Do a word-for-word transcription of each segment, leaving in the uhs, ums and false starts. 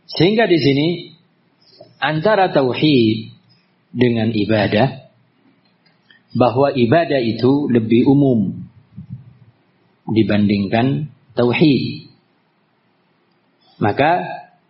Sehingga di sini antara tauhid dengan ibadah, bahwa ibadah itu lebih umum dibandingkan tauhid. Maka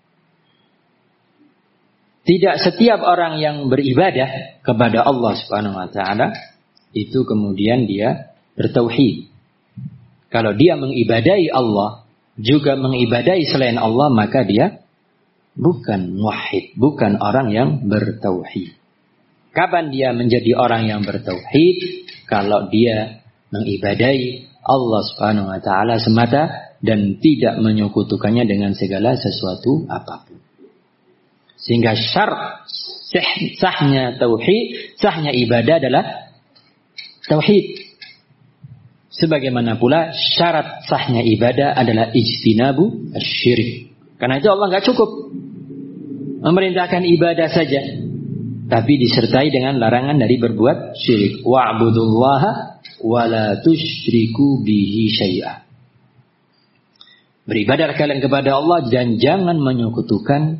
tidak setiap orang yang beribadah kepada Allah Subhanahu wa taala itu kemudian dia bertauhid. Kalau dia mengibadahi Allah, juga mengibadahi selain Allah, maka dia bukan muwahhid, bukan orang yang bertauhid. Kapan dia menjadi orang yang bertauhid? Kalau dia mengibadahi Allah Subhanahu wa taala semata dan tidak menyekutukannya dengan segala sesuatu apapun. Sehingga syarat sahnya tauhid, sahnya ibadah adalah tauhid. Sebagaimana pula syarat sahnya ibadah adalah ijtinabu asy-syirik. Karena itu Allah enggak cukup memerintahkan ibadah saja, tapi disertai dengan larangan dari berbuat syirik. Wa'budullaha wa la tusyriku bihi syai'a. Beribadah kalian kepada Allah dan jangan menyekutukannya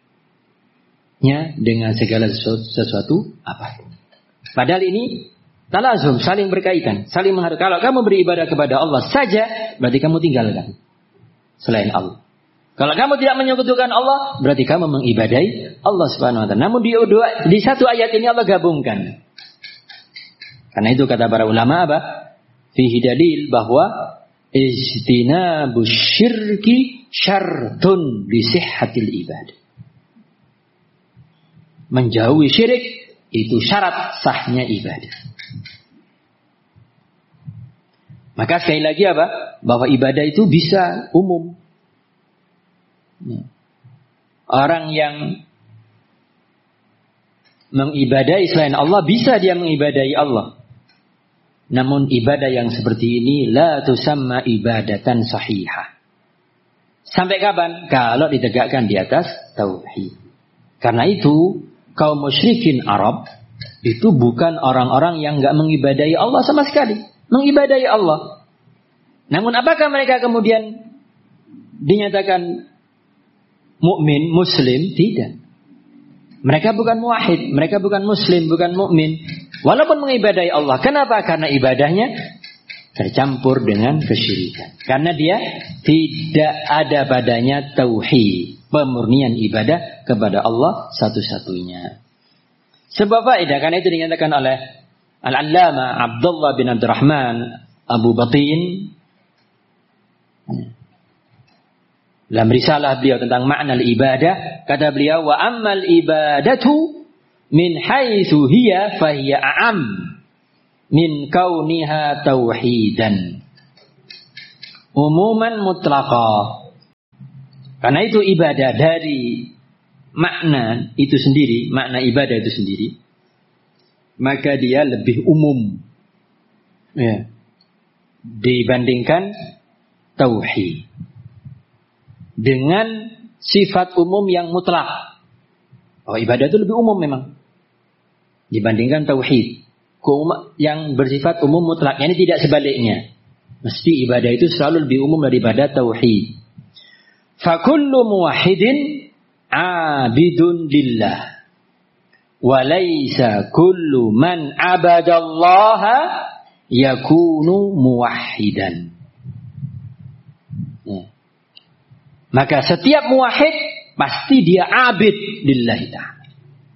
dengan segala sesuatu, sesuatu apapun. Padahal ini talazum, saling berkaitan, saling menghargai. Kalau kamu beribadah kepada Allah saja, berarti kamu tinggalkan selain Allah. Kalau kamu tidak menyekutukan Allah, berarti kamu mengibadahi Allah Subhanahu wa taala. Namun di, dua, di satu ayat ini Allah gabungkan. Karena itu kata para ulama apa? Fihi dalil bahwa ijtinabu syirki syartun bi sihhatil ibadah. Menjauhi syirik itu syarat sahnya ibadah. Maka sekali lagi apa? Bahwa ibadah itu bisa umum. Orang yang mengibadahi selain Allah, bisa dia mengibadahi Allah. Namun ibadah yang seperti ini la tusamma ibadatan sahihah. Sampai kapan? Kalau ditegakkan di atas tauhid. Karena itu kaum musyrikin Arab itu bukan orang-orang yang enggak mengibadahi Allah sama sekali. Mengibadahi Allah. Namun apakah mereka kemudian dinyatakan mukmin, muslim? Tidak. Mereka bukan muwahhid, mereka bukan muslim, bukan mukmin, walaupun mengibadahi Allah. Kenapa? Karena ibadahnya tercampur dengan kesyirikan. Karena dia tidak ada padanya tauhid, pemurnian ibadah kepada Allah satu-satunya. Sebab faedah, karena itu dinyatakan oleh Al-Allama Abdullah bin Abdurrahman Abu Batin dalam risalah beliau tentang makna ibadah, kata beliau, wa ammal ibadatu min haitsu hiya fahiya a'am min kauniha tauhidan umuman mutlaqa. Karena itu ibadah dari makna itu sendiri, makna ibadah itu sendiri, maka dia lebih umum ya, dibandingkan tauhid. Dengan sifat umum yang mutlak. Oh, ibadah itu lebih umum memang dibandingkan tauhid. Yang bersifat umum mutlak. Ini tidak sebaliknya. Mesti ibadah itu selalu lebih umum daripada tauhid. Fakullu muwahhidin abidun lillah. Walaysa kullu man abadallaha yakunu muwahhidan. Ya. Maka setiap muwahhid pasti dia abid lillahi ta'ala.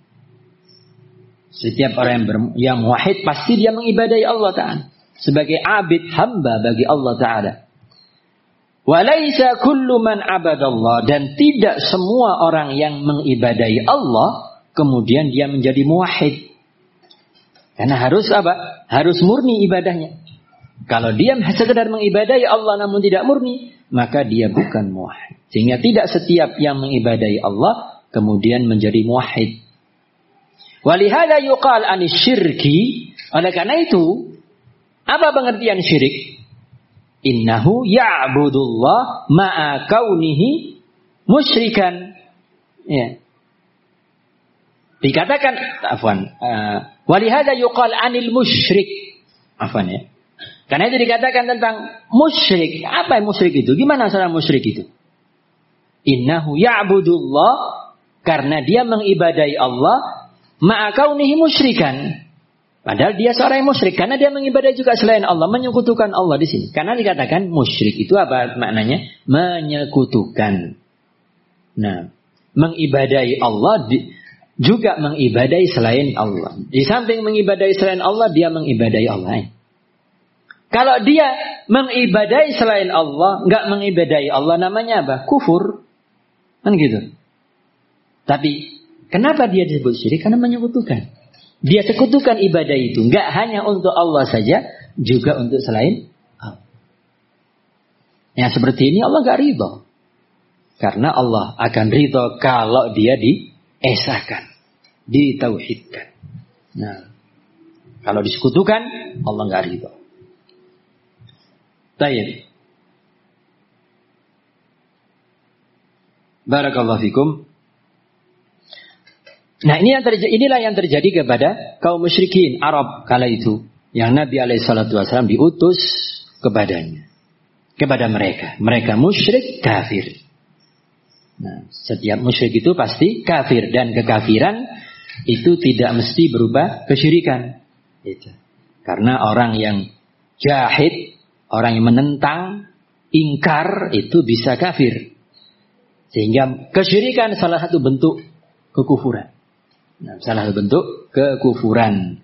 Setiap orang yang, ber- yang muwahhid pasti dia mengibadahi Allah Ta'ala. Sebagai abid hamba bagi Allah Ta'ala. Walaysa kullu man abadallah. Dan tidak semua orang yang mengibadahi Allah kemudian dia menjadi muwahhid. Karena harus apa? Harus murni ibadahnya. Kalau dia sekedar mengibadahi Allah namun tidak murni, maka dia bukan muwahhid. Sehingga tidak setiap yang mengibadahi Allah kemudian menjadi muwahhid. Walihada yuqal anis syirki. Oleh karena itu, apa pengertian syirik? Innahu ya'budullah ma'a kaunihi musyrikan. Ya. Dikatakan, afwan. Uh, walihada yuqal anil musyrik. Afwan ya. Karena itu dikatakan tentang musyrik. Apa yang musyrik itu? Gimana cara musyrik itu? Innahu ya'budullah, karena dia mengibadai Allah, ma'a kaunihi musyrikan. Padahal dia seorang yang musyrik, karena dia mengibadai juga selain Allah, menyekutukan Allah di sini. Karena dikatakan musyrik itu apa maknanya? Menyekutukan. Nah, mengibadai Allah di, juga mengibadai selain Allah. Di samping mengibadai selain Allah, dia mengibadai Allah. Kalau dia mengibadai selain Allah, enggak mengibadai Allah, namanya apa? Kufur. Kan gitu. Tapi kenapa dia disebut syirik? Karena menyekutukan. Dia sekutukan ibadah itu enggak hanya untuk Allah saja, juga untuk selain Allah. Yang seperti ini Allah enggak ridha. Karena Allah akan ridha kalau dia diesahkan, ditauhidkan. Nah, kalau disekutukan, Allah enggak ridha. Baik. Barakallahu fikum. Nah, ini yang terjadi, inilah yang terjadi kepada kaum musyrikin Arab kala itu, yang Nabi alaihi salatu wasallam diutus kepadanya, kepada mereka. Mereka musyrik kafir. Nah, setiap musyrik itu pasti kafir, dan kekafiran itu tidak mesti berupa kesyirikan. Itu. Karena orang yang jahid, orang yang menentang, ingkar, itu bisa kafir. Sehingga kesyirikan salah satu bentuk kekufuran. Nah, salah satu bentuk kekufuran.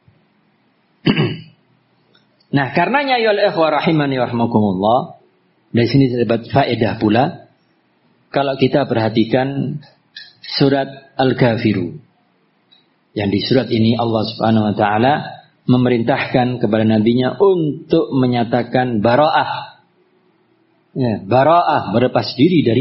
Nah, karenanya ya ikhwah rahimani warahmatullah, dari sini terdapat faedah pula. Kalau kita perhatikan surat Al-Kafirun, yang di surat ini Allah Subhanahu wa taala memerintahkan kepada nabinya untuk menyatakan bara'ah. Ya, bara'ah, berlepas diri dari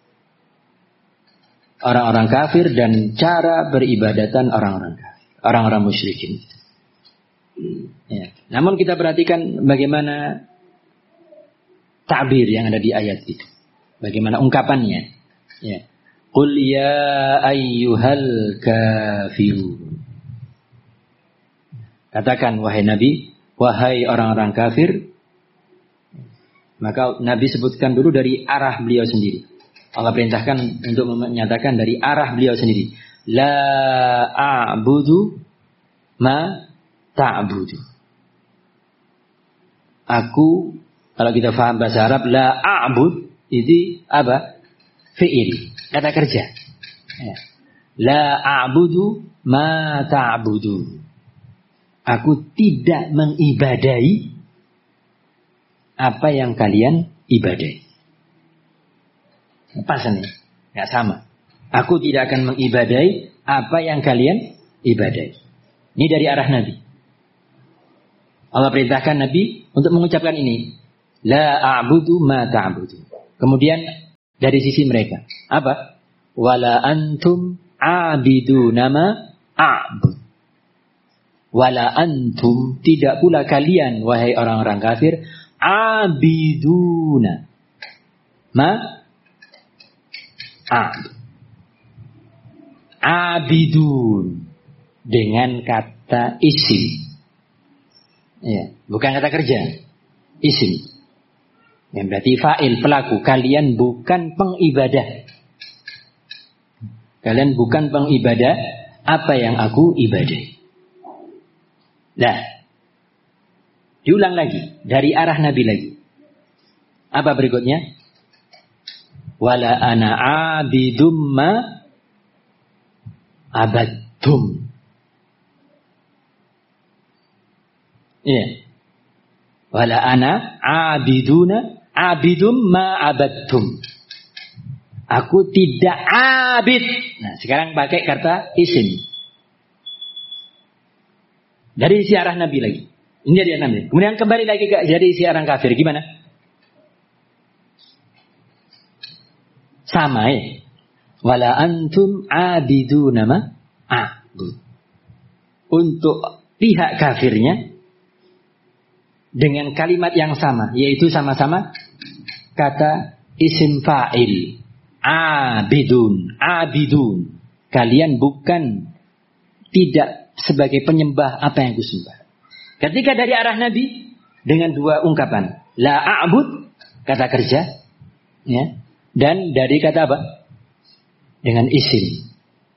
orang-orang kafir dan cara beribadatan orang-orang kafir, orang-orang musyrikin. Ya. Namun kita perhatikan bagaimana ta'bir yang ada di ayat itu. Bagaimana ungkapannya. Ya. Qul ya ayyuhal kafirun. Katakan wahai Nabi, wahai orang-orang kafir. Maka Nabi sebutkan dulu dari arah beliau sendiri. Allah perintahkan untuk menyatakan dari arah beliau sendiri. La a'budu ma ta'budu. Aku, kalau kita faham bahasa Arab, la a'bud itu apa? Fi'il, kata kerja. Ya. La a'budu ma ta'budu. Aku tidak mengibadai apa yang kalian ibadai. Pas nih, nggak sama. Aku tidak akan mengibadai apa yang kalian ibadai. Ini dari arah Nabi. Allah perintahkan Nabi untuk mengucapkan ini. La a'budu ma ta'budu. Kemudian dari sisi mereka, apa? Wala antum a'biduna ma a'bud. Wala antum, tidak pula kalian wahai orang-orang kafir, a'biduna ma a'bud. Abidun dengan kata isim, ya, bukan kata kerja, isim. Yang berarti fa'il, pelaku. Kalian bukan pengibadah. Kalian bukan pengibadah apa yang aku ibadai. Nah, diulang lagi dari arah Nabi lagi. Apa berikutnya? Wala ana abidum ma abadtum. Iya. Wala ana abiduna abidum ma abadtum. Aku tidak abid. Nah, sekarang pakai kata isim. Dari isi arah Nabi lagi. Ini dari arah Nabi. Kemudian kembali lagi ke dari isi arah kafir. Gimana? Sama ya. Wala antum abiduna ma a'bud. Untuk pihak kafirnya dengan kalimat yang sama, yaitu sama-sama kata isim fa'il. Abidun, abidun. Kalian bukan tidak sebagai penyembah apa yang kusembah. Ketika dari arah Nabi dengan dua ungkapan, la a'bud kata kerja, ya, dan dari kata apa? Dengan isim.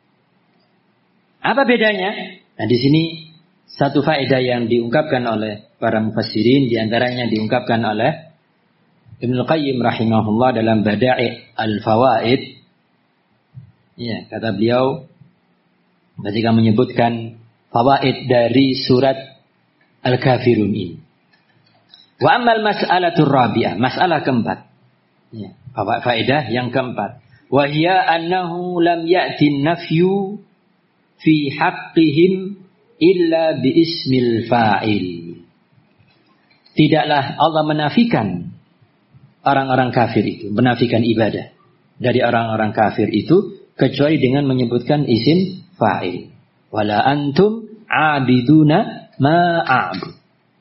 Apa bedanya? Nah, di sini satu faedah yang diungkapkan oleh para mufassirin, di antaranya diungkapkan oleh Ibnu Qayyim rahimahullah dalam Bada'i' al-Fawaid. Ya, kata beliau ketika menyebutkan fawaid dari surat Al-Kafirun ini. Wa ammal mas'alatur rabi'ah, masalah keempat. Ya, faedah yang keempat. Wa hiya annahu lam ya'ti nafyu fi haqqihim illa bi ismil fa'il. Tidaklah Allah menafikan orang-orang kafir itu, menafikan ibadah dari orang-orang kafir itu kecuali dengan menyebutkan isim fa'il. Wala antum abiduna ma a'bud.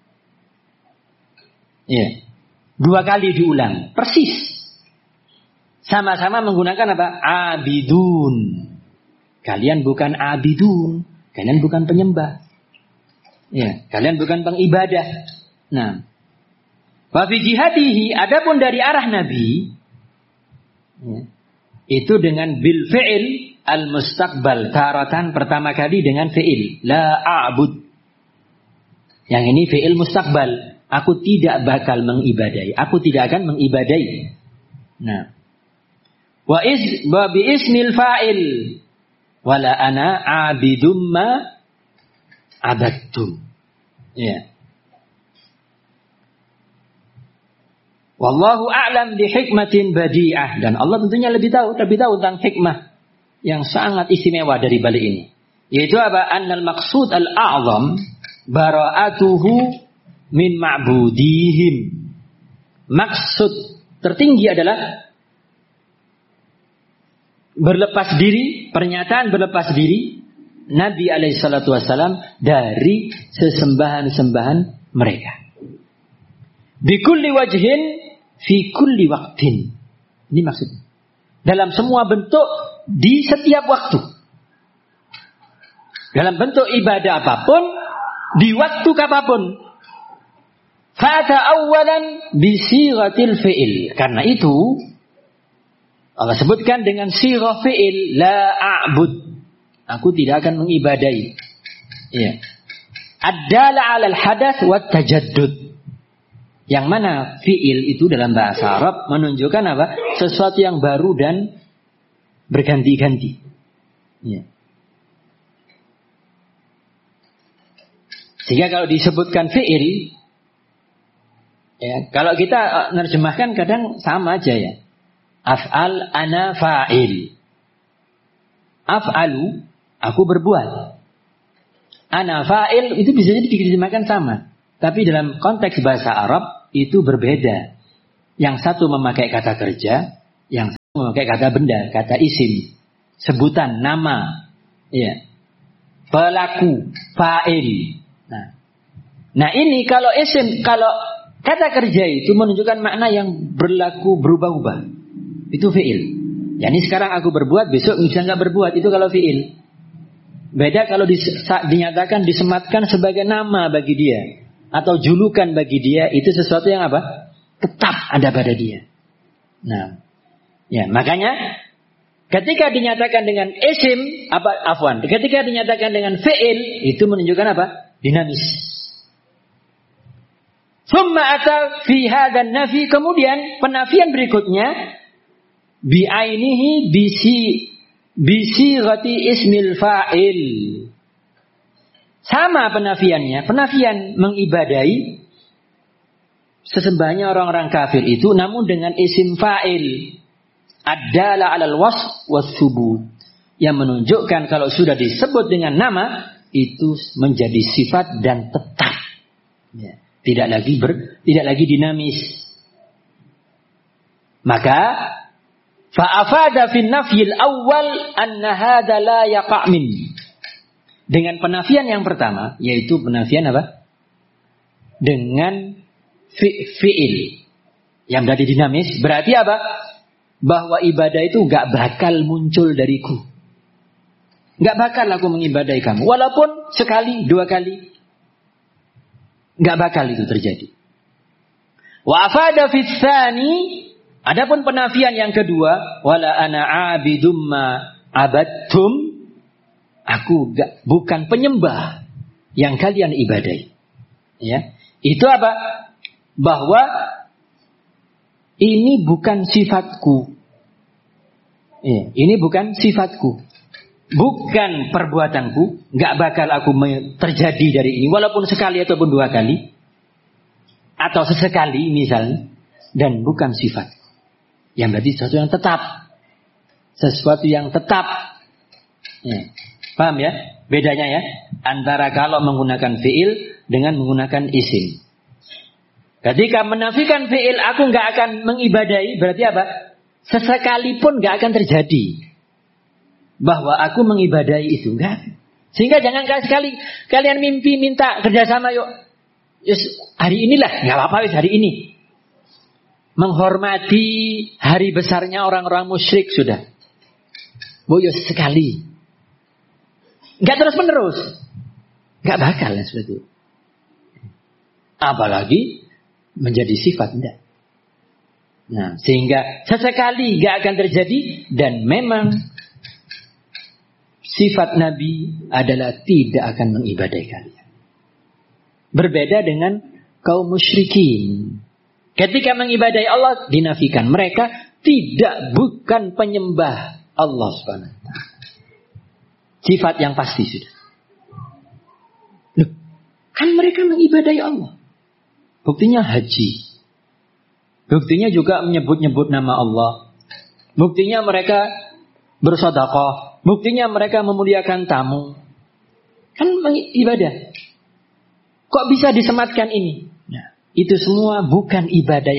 Ya. Dua kali diulang, persis. Sama-sama menggunakan apa? Abidun. Kalian bukan abidun, kalian bukan penyembah. Ya, kalian bukan pengibadah. Nah, wa fi jihatihi, adapun dari arah Nabi, ya, itu dengan bil fi'il al mustaqbal, taratan pertama kali dengan fi'il la a'bud. Yang ini fi'il mustaqbal, aku tidak bakal mengibadai, aku tidak akan mengibadai. Nah, wa is wa bi ismil fa'il wala ana abidum ma abattum. Ya. Wallahu a'lam bi hikmatin badi'ah, dan Allah tentunya lebih tahu, lebih tahu tentang hikmah yang sangat istimewa dari balik ini. Yaitu apa? Annal maqsud al-a'zam bara'atuhu min ma'budihim. Maksud tertinggi adalah berlepas diri, pernyataan berlepas diri Nabi alaihi salatu wasalam dari sesembahan-sembahan mereka. Bi kulli wajhin fi kulli waqtin. Ini maksudnya. Dalam semua bentuk, di setiap waktu. Dalam bentuk ibadah apapun, di waktu apapun. Fa'ata awalan bi sighatil fi'il. Karena itu Allah sebutkan dengan sirah fi'il, la a'bud. Aku tidak akan mengibadai. Iya. Ad-dala 'alal hadath wat tajaddud. Yang mana fi'il itu dalam bahasa Arab menunjukkan apa? Sesuatu yang baru dan berganti-ganti. Iya. Sehingga kalau disebutkan fi'il, ya, kalau kita nerjemahkan kadang sama aja ya. Af'al ana fa'il. Af'alu, aku berbuat. Ana fa'il itu bisa jadi diterjemahkan sama. Tapi dalam konteks bahasa Arab itu berbeda. Yang satu memakai kata kerja, yang satu memakai kata benda, kata isim, sebutan, nama. Ya. Pelaku, fa'il. Nah. nah ini kalau isim, kalau kata kerja itu menunjukkan makna yang berlaku berubah-ubah. Itu fi'il. Ya ini sekarang aku berbuat, besok bisa nggak berbuat. Itu kalau fi'il. Beda kalau dis, dinyatakan disematkan sebagai nama bagi dia atau julukan bagi dia, itu sesuatu yang apa? Tetap ada pada dia. Nah, ya makanya ketika dinyatakan dengan isim apa afwan, ketika dinyatakan dengan fi'il itu menunjukkan apa? Dinamis. Summa ata fi hadzal nafi, kemudian penafian berikutnya bi'ainihi bisi bisi ghati ismil fa'il. Sama penafiannya, penafian mengibadai sesembahannya orang-orang kafir itu namun dengan isim fa'il. Ad-dala 'alal wasf was-subut, yang menunjukkan kalau sudah disebut dengan nama itu menjadi sifat dan tetap. Ya, tidak lagi ber, tidak lagi dinamis. Maka fa'afada fin nafyil awal anna hadha la yaqa' min. Dengan penafian yang pertama, yaitu penafian apa? Dengan fi, fi'il yang berarti dinamis, berarti apa? Bahwa ibadah itu gak bakal muncul dariku. Gak bakal aku mengibadai kamu, walaupun sekali, dua kali. Gak bakal itu terjadi. Wa afada fi tsani Adapun penafian yang kedua, wala ana abidum ma abadtum, aku gak, bukan penyembah yang kalian ibadahi. Ya, itu apa? Bahwa ini bukan sifatku. Ya, ini bukan sifatku. Bukan perbuatanku. Gak bakal aku terjadi dari ini. Walaupun sekali ataupun dua kali. Atau sesekali misalnya. Dan bukan sifatku. Yang berarti sesuatu yang tetap. Sesuatu yang tetap. Ya. Paham ya? Bedanya ya. Antara kalau menggunakan fi'il dengan menggunakan isim. Ketika menafikan fi'il, aku gak akan mengibadahi. Berarti apa? Sesekalipun gak akan terjadi bahwa aku mengibadahi itu. Enggak. Sehingga jangan sekali kalian mimpi minta kerjasama yuk. Yes, hari inilah, gak apa-apa wis hari ini. Menghormati hari besarnya orang-orang musyrik sudah. Boyo sekali. Gak terus menerus. Gak bakal ya seperti itu. Apalagi menjadi sifat enggak. Nah, sehingga sesekali gak akan terjadi dan memang sifat Nabi adalah tidak akan mengibadahi kalian. Berbeda dengan kaum musyrikin. Ketika mengibadahi Allah dinafikan, mereka tidak bukan penyembah Allah subhanahu wa taala. Sifat yang pasti sudah. Loh, kan mereka mengibadahi Allah. Buktinya haji. Buktinya juga menyebut-nyebut nama Allah. Buktinya mereka bersedekah. Buktinya mereka memuliakan tamu. Kan ibadah. Kok bisa disematkan ini? Nah, itu semua bukan ibadah